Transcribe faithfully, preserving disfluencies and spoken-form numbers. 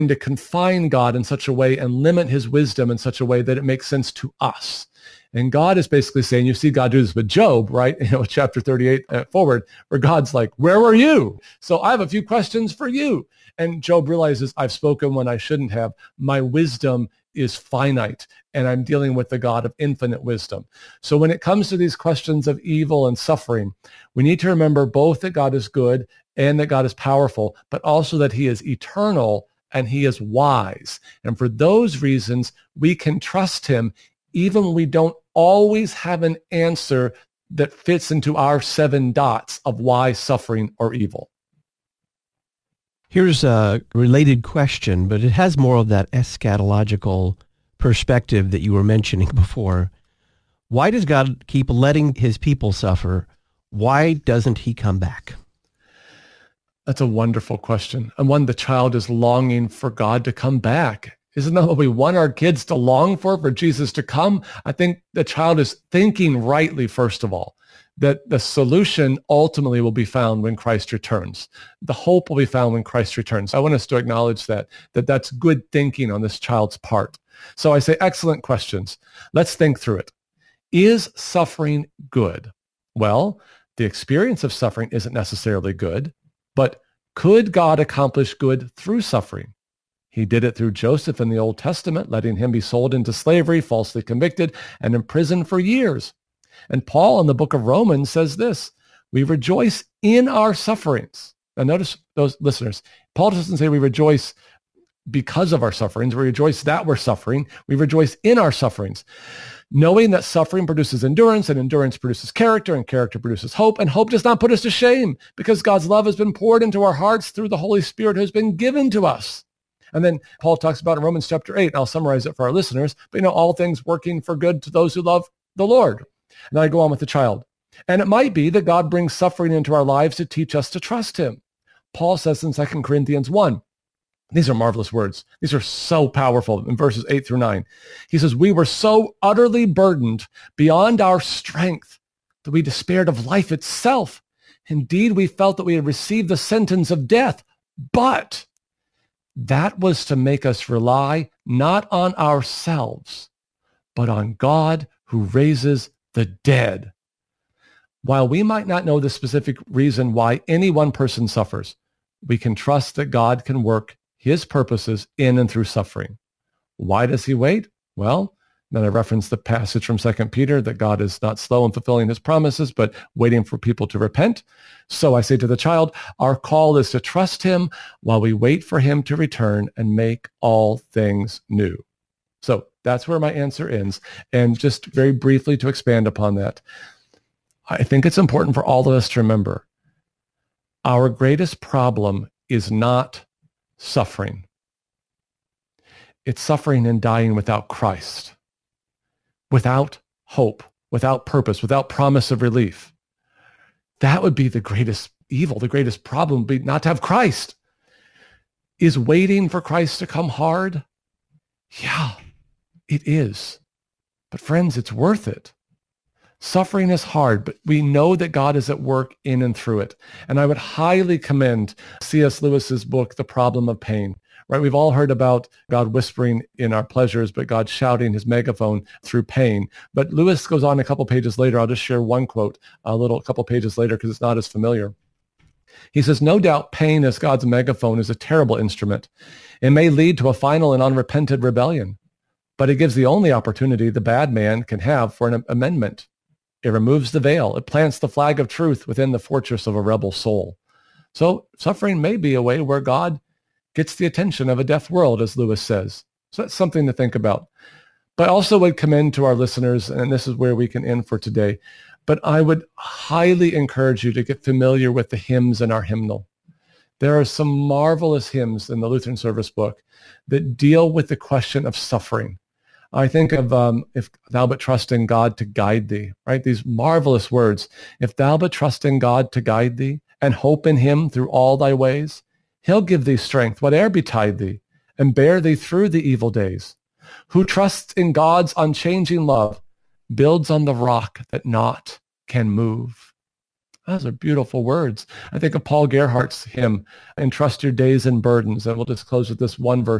to confine God in such a way and limit his wisdom in such a way that it makes sense to us. And God is basically saying, you see God do this with Job, right? You know, chapter thirty-eight uh, forward, where God's like, where were you? So I have a few questions for you. And Job realizes, I've spoken when I shouldn't have. My wisdom is finite, and I'm dealing with the God of infinite wisdom. So when it comes to these questions of evil and suffering, we need to remember both that God is good and that God is powerful, but also that he is eternal and he is wise. And for those reasons, we can trust him even when we don't always have an answer that fits into our seven dots of why suffering or evil. Here's a related question, but it has more of that eschatological perspective that you were mentioning before. Why does God keep letting his people suffer? Why doesn't he come back? That's a wonderful question, and one the child is longing for God to come back. Isn't that what we want our kids to long for, for Jesus to come? I think the child is thinking rightly, first of all, that the solution ultimately will be found when Christ returns. The hope will be found when Christ returns. I want us to acknowledge that, that that's good thinking on this child's part. So I say, excellent questions. Let's think through it. Is suffering good? Well, the experience of suffering isn't necessarily good, but could God accomplish good through suffering? He did it through Joseph in the Old Testament, letting him be sold into slavery, falsely convicted, and imprisoned for years. And Paul in the book of Romans says this, we rejoice in our sufferings. Now notice those listeners, Paul doesn't say we rejoice because of our sufferings. We rejoice that we're suffering. We rejoice in our sufferings, knowing that suffering produces endurance, and endurance produces character, and character produces hope, and hope does not put us to shame because God's love has been poured into our hearts through the Holy Spirit who has been given to us. And then Paul talks about in Romans chapter eight, and I'll summarize it for our listeners, but you know, all things working for good to those who love the Lord. And I go on with the child. And it might be that God brings suffering into our lives to teach us to trust him. Paul says in Second Corinthians one, these are marvelous words. These are so powerful in verses eight through nine. He says, we were so utterly burdened beyond our strength that we despaired of life itself. Indeed, we felt that we had received the sentence of death, but that was to make us rely not on ourselves, but on God who raises the dead. While we might not know the specific reason why any one person suffers, we can trust that God can work his purposes in and through suffering. Why does he wait? Well, then I reference the passage from Second Peter that God is not slow in fulfilling his promises, but waiting for people to repent. So I say to the child, our call is to trust him while we wait for him to return and make all things new. So that's where my answer ends. And just very briefly to expand upon that, I think it's important for all of us to remember our greatest problem is not suffering. It's suffering and dying without Christ, without hope, without purpose, without promise of relief. That would be the greatest evil, the greatest problem would be not to have Christ. Is waiting for Christ to come hard? Yeah, it is. But friends, it's worth it. Suffering is hard, but we know that God is at work in and through it. And I would highly commend C S Lewis's book, The Problem of Pain. Right? We've all heard about God whispering in our pleasures, but God shouting his megaphone through pain. But Lewis goes on a couple pages later. I'll just share one quote a little a couple pages later because it's not as familiar. He says, no doubt pain as God's megaphone is a terrible instrument. It may lead to a final and unrepented rebellion, but it gives the only opportunity the bad man can have for an amendment. It removes the veil. It plants the flag of truth within the fortress of a rebel soul. So suffering may be a way where God gets the attention of a deaf world, as Lewis says. So that's something to think about. But I also would commend to our listeners, and this is where we can end for today, but I would highly encourage you to get familiar with the hymns in our hymnal. There are some marvelous hymns in the Lutheran Service book that deal with the question of suffering. I think of um, if thou but trust in God to guide thee, right? These marvelous words. If thou but trust in God to guide thee and hope in him through all thy ways, he'll give thee strength, whate'er betide thee, and bear thee through the evil days. Who trusts in God's unchanging love builds on the rock that naught can move. Those are beautiful words. I think of Paul Gerhardt's hymn, Entrust Your Days and Burdens. And we'll just close with this one verse.